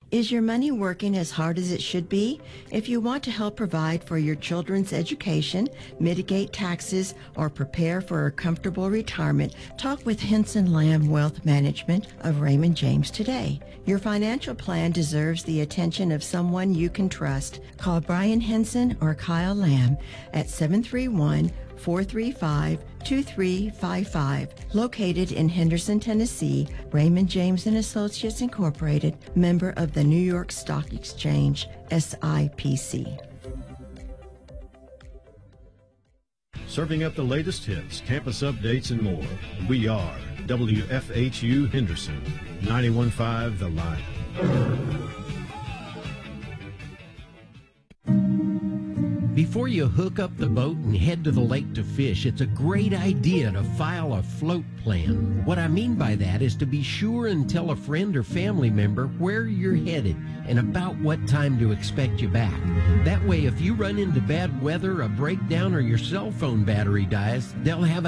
Is your money working as hard as it should be? If you want to help provide for your children's education, mitigate taxes, or prepare for a comfortable retirement, talk with Henson Lamb Wealth Management of Raymond James today. Your financial plan deserves the attention of someone you can trust. Call Brian Henson or Kyle Lamb at 731-435-2355. Located in Henderson, Tennessee, Raymond James & Associates Incorporated, member of the New York Stock Exchange, SIPC. Serving up the latest hits, campus updates, and more. We are WFHU Henderson, 91.5 The Line. Before you hook up the boat and head to the lake to fish, it's a great idea to file a float plan. What I mean by that is to be sure and tell a friend or family member where you're headed and about what time to expect you back. That way, if you run into bad weather, a breakdown, or your cell phone battery dies, they'll have